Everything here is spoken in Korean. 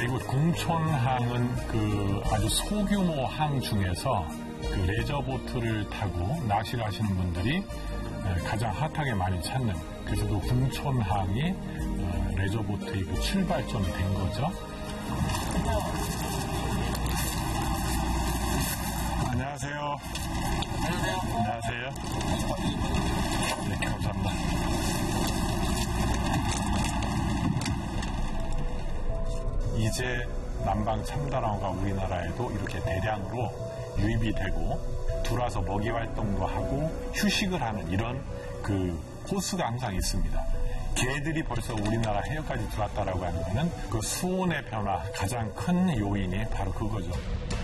이곳 궁촌항은 그 아주 소규모 항 중에서 그 레저보트를 타고 낚시를 하시는 분들이 가장 핫하게 많이 찾는, 그래서 그 궁촌항이 레저보트의 그 출발점이 된 거죠. 안녕하세요. 안녕하세요. 네, 감사합니다. 이제 남방 참다랑어가 우리나라에도 이렇게 대량으로 유입이 되고 들어와서 먹이 활동도 하고 휴식을 하는 이런 그 호수가 항상 있습니다. 개들이 벌써 우리나라 해역까지 들어왔다라고 하는 거는 그 수온의 변화 가장 큰 요인이 바로 그거죠.